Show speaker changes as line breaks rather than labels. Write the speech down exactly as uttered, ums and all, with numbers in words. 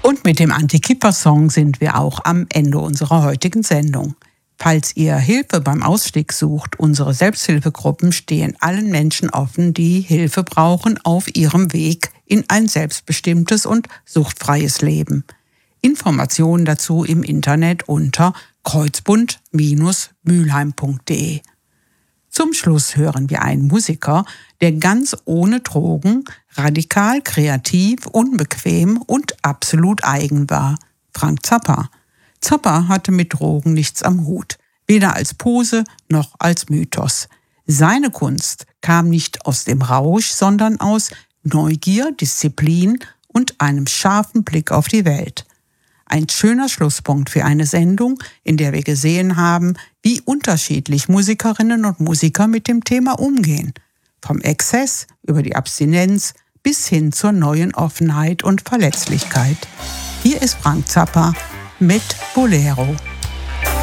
Und mit dem Anti-Kiffer-Song sind wir auch am Ende unserer heutigen Sendung. Falls ihr Hilfe beim Ausstieg sucht, unsere Selbsthilfegruppen stehen allen Menschen offen, die Hilfe brauchen auf ihrem Weg in ein selbstbestimmtes und suchtfreies Leben. Informationen dazu im Internet unter kreuzbund Bindestrich mülheim punkt de. Zum Schluss hören wir einen Musiker, der ganz ohne Drogen, radikal, kreativ, unbequem und absolut eigen war. Frank Zappa. Zappa hatte mit Drogen nichts am Hut, weder als Pose noch als Mythos. Seine Kunst kam nicht aus dem Rausch, sondern aus Neugier, Disziplin und einem scharfen Blick auf die Welt. Ein schöner Schlusspunkt für eine Sendung, in der wir gesehen haben, wie unterschiedlich Musikerinnen und Musiker mit dem Thema umgehen. Vom Exzess über die Abstinenz bis hin zur neuen Offenheit und Verletzlichkeit. Hier ist Frank Zappa mit Bolero.